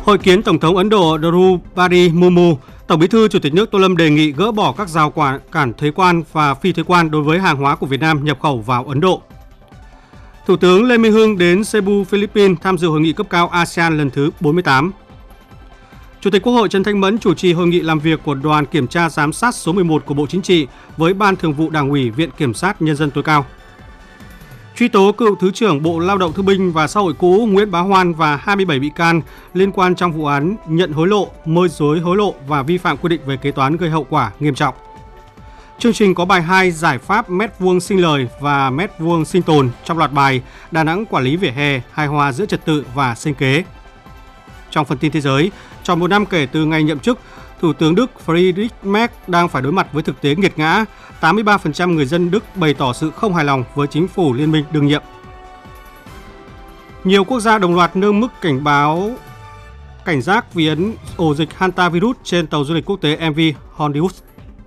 Hội kiến Tổng thống Ấn Độ Draupadi Murmu, Tổng Bí thư Chủ tịch nước Tô Lâm đề nghị gỡ bỏ các rào cản thuế quan và phi thuế quan đối với hàng hóa của Việt Nam nhập khẩu vào Ấn Độ. Thủ tướng Lê Minh Hưng đến Cebu, Philippines tham dự hội nghị cấp cao ASEAN lần thứ 48. Chủ tịch Quốc hội Trần Thanh Mẫn chủ trì hội nghị làm việc của đoàn kiểm tra giám sát số 11 của Bộ Chính trị với Ban Thường vụ Đảng ủy Viện Kiểm sát Nhân dân tối cao. Truy tố cựu Thứ trưởng Bộ Lao động Thương binh và Xã hội cũ Nguyễn Bá Hoan và 27 bị can liên quan trong vụ án nhận hối lộ, môi giới hối lộ và vi phạm quy định về kế toán gây hậu quả nghiêm trọng. Chương trình có bài 2 giải pháp mét vuông sinh lời và mét vuông sinh tồn trong loạt bài Đà Nẵng quản lý vỉa hè, hài hòa giữa trật tự và sinh kế. Trong phần tin thế giới, tròn một năm kể từ ngày nhậm chức, Thủ tướng Đức Friedrich Merz đang phải đối mặt với thực tế nghiệt ngã. 83% người dân Đức bày tỏ sự không hài lòng với chính phủ liên minh đương nhiệm. Nhiều quốc gia đồng loạt nâng mức cảnh giác vì ổ dịch hantavirus trên tàu du lịch quốc tế MV Hondius.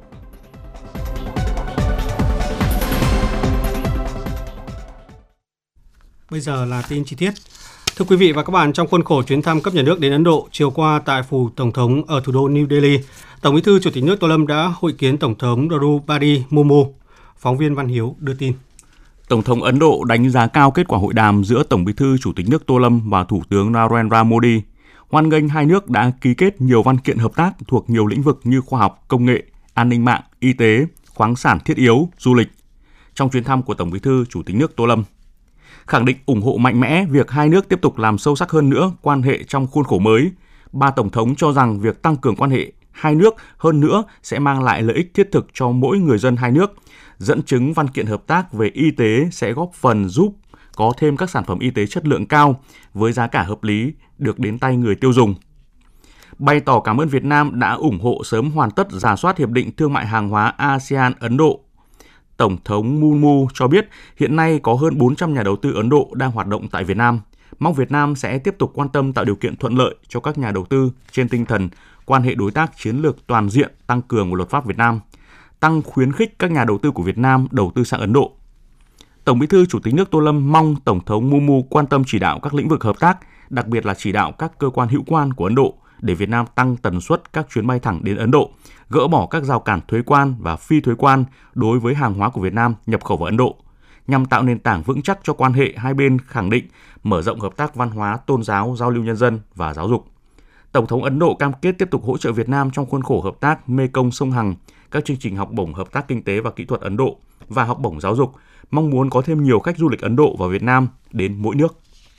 Bây giờ là tin chi tiết. Thưa quý vị và các bạn, trong khuôn khổ chuyến thăm cấp nhà nước đến Ấn Độ chiều qua tại phủ Tổng thống ở thủ đô New Delhi, Tổng Bí thư Chủ tịch nước Tô Lâm đã hội kiến Tổng thống Draupadi Murmu. Phóng viên Văn Hiếu đưa tin. Tổng thống Ấn Độ đánh giá cao kết quả hội đàm giữa Tổng Bí thư Chủ tịch nước Tô Lâm và Thủ tướng Narendra Modi, hoan nghênh hai nước đã ký kết nhiều văn kiện hợp tác thuộc nhiều lĩnh vực như khoa học, công nghệ, an ninh mạng, y tế, khoáng sản thiết yếu, du lịch. Trong chuyến thăm của Tổng Bí thư Chủ tịch nước Tô Lâm, khẳng định ủng hộ mạnh mẽ việc hai nước tiếp tục làm sâu sắc hơn nữa quan hệ trong khuôn khổ mới, ba tổng thống cho rằng việc tăng cường quan hệ hai nước hơn nữa sẽ mang lại lợi ích thiết thực cho mỗi người dân hai nước. Dẫn chứng văn kiện hợp tác về y tế sẽ góp phần giúp có thêm các sản phẩm y tế chất lượng cao với giá cả hợp lý được đến tay người tiêu dùng. Bày tỏ cảm ơn Việt Nam đã ủng hộ sớm hoàn tất rà soát Hiệp định Thương mại Hàng hóa ASEAN-Ấn Độ. Tổng thống Murmu cho biết hiện nay có hơn 400 nhà đầu tư Ấn Độ đang hoạt động tại Việt Nam. Mong Việt Nam sẽ tiếp tục quan tâm tạo điều kiện thuận lợi cho các nhà đầu tư trên tinh thần quan hệ đối tác chiến lược toàn diện, tăng cường của luật pháp Việt Nam, tăng khuyến khích các nhà đầu tư của Việt Nam đầu tư sang Ấn Độ. Tổng Bí thư Chủ tịch nước Tô Lâm mong Tổng thống Murmu quan tâm chỉ đạo các lĩnh vực hợp tác, đặc biệt là chỉ đạo các cơ quan hữu quan của Ấn Độ để Việt Nam tăng tần suất các chuyến bay thẳng đến Ấn Độ, gỡ bỏ các rào cản thuế quan và phi thuế quan đối với hàng hóa của Việt Nam nhập khẩu vào Ấn Độ, nhằm tạo nền tảng vững chắc cho quan hệ hai bên, khẳng định mở rộng hợp tác văn hóa, tôn giáo, giao lưu nhân dân và giáo dục. Tổng thống Ấn Độ cam kết tiếp tục hỗ trợ Việt Nam trong khuôn khổ hợp tác Mekong sông Hằng, các chương trình học bổng hợp tác kinh tế và kỹ thuật Ấn Độ và học bổng giáo dục, mong muốn có thêm nhiều khách du lịch Ấn Độ vào Việt Nam đến mỗi nước.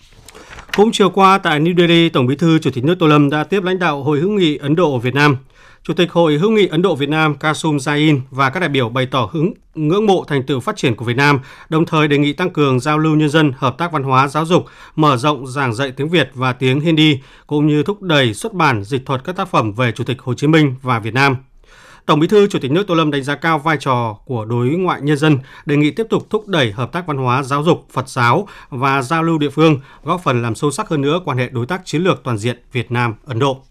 Cũng chiều qua tại New Delhi, Tổng Bí thư Chủ tịch nước Tô Lâm đã tiếp lãnh đạo Hội hữu nghị Ấn Độ Việt Nam. Chủ tịch Hội hữu nghị Ấn Độ Việt Nam Kasum Jain và các đại biểu bày tỏ ngưỡng mộ thành tựu phát triển của Việt Nam, đồng thời đề nghị tăng cường giao lưu nhân dân, hợp tác văn hóa, giáo dục, mở rộng giảng dạy tiếng Việt và tiếng Hindi, cũng như thúc đẩy xuất bản dịch thuật các tác phẩm về Chủ tịch Hồ Chí Minh và Việt Nam. Tổng Bí thư Chủ tịch nước Tô Lâm đánh giá cao vai trò của đối ngoại nhân dân, đề nghị tiếp tục thúc đẩy hợp tác văn hóa, giáo dục, Phật giáo và giao lưu địa phương, góp phần làm sâu sắc hơn nữa quan hệ đối tác chiến lược toàn diện Việt Nam-Ấn Độ.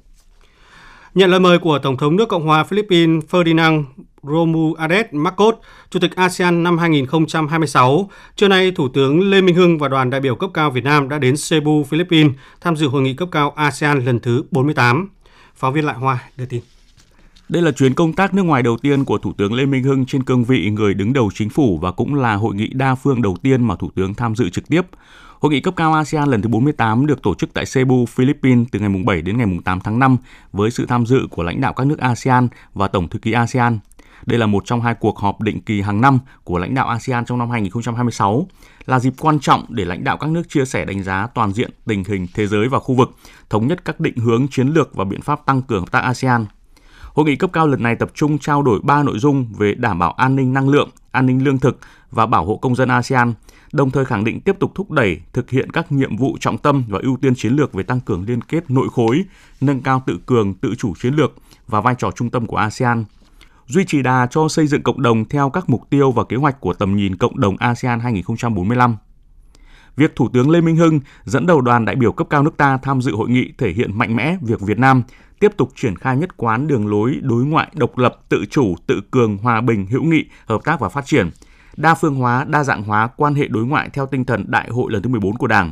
Nhận lời mời của Tổng thống nước Cộng hòa Philippines Ferdinand Romualdez Marcos, Chủ tịch ASEAN năm 2026, trưa nay Thủ tướng Lê Minh Hưng và đoàn đại biểu cấp cao Việt Nam đã đến Cebu, Philippines tham dự hội nghị cấp cao ASEAN lần thứ 48. Phóng viên Lại Hoa đưa tin. Đây là chuyến công tác nước ngoài đầu tiên của Thủ tướng Lê Minh Hưng trên cương vị người đứng đầu chính phủ và cũng là hội nghị đa phương đầu tiên mà Thủ tướng tham dự trực tiếp. Hội nghị cấp cao ASEAN lần thứ 48 được tổ chức tại Cebu, Philippines từ ngày 7 đến ngày 8 tháng 5 với sự tham dự của lãnh đạo các nước ASEAN và Tổng thư ký ASEAN. Đây là một trong hai cuộc họp định kỳ hàng năm của lãnh đạo ASEAN trong năm 2026, là dịp quan trọng để lãnh đạo các nước chia sẻ đánh giá toàn diện tình hình thế giới và khu vực, thống nhất các định hướng chiến lược và biện pháp tăng cường hợp tác ASEAN. Hội nghị cấp cao lần này tập trung trao đổi 3 nội dung về đảm bảo an ninh năng lượng, an ninh lương thực và bảo hộ công dân ASEAN, đồng thời khẳng định tiếp tục thúc đẩy thực hiện các nhiệm vụ trọng tâm và ưu tiên chiến lược về tăng cường liên kết nội khối, nâng cao tự cường, tự chủ chiến lược và vai trò trung tâm của ASEAN, duy trì đà cho xây dựng cộng đồng theo các mục tiêu và kế hoạch của tầm nhìn cộng đồng ASEAN 2045. Việc Thủ tướng Lê Minh Hưng dẫn đầu đoàn đại biểu cấp cao nước ta tham dự hội nghị thể hiện mạnh mẽ việc Việt Nam tiếp tục triển khai nhất quán đường lối đối ngoại độc lập, tự chủ, tự cường, hòa bình, hữu nghị, hợp tác và phát triển, đa phương hóa, đa dạng hóa quan hệ đối ngoại theo tinh thần Đại hội lần thứ 14 của Đảng,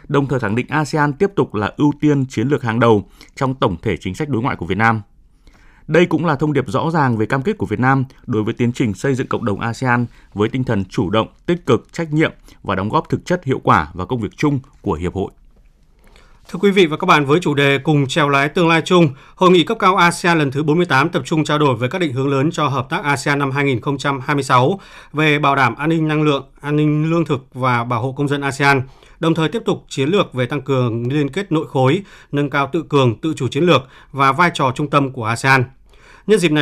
đồng thời khẳng định ASEAN tiếp tục là ưu tiên chiến lược hàng đầu trong tổng thể chính sách đối ngoại của Việt Nam. Đây cũng là thông điệp rõ ràng về cam kết của Việt Nam đối với tiến trình xây dựng cộng đồng ASEAN với tinh thần chủ động, tích cực, trách nhiệm và đóng góp thực chất hiệu quả vào công việc chung của Hiệp hội. Thưa quý vị và các bạn, với chủ đề cùng chèo lái tương lai chung, Hội nghị cấp cao ASEAN lần thứ 48 tập trung trao đổi về các định hướng lớn cho hợp tác ASEAN năm 2026 về bảo đảm an ninh năng lượng, an ninh lương thực và bảo hộ công dân ASEAN, đồng thời tiếp tục chiến lược về tăng cường liên kết nội khối, nâng cao tự cường, tự chủ chiến lược và vai trò trung tâm của ASEAN. Nhân dịp này,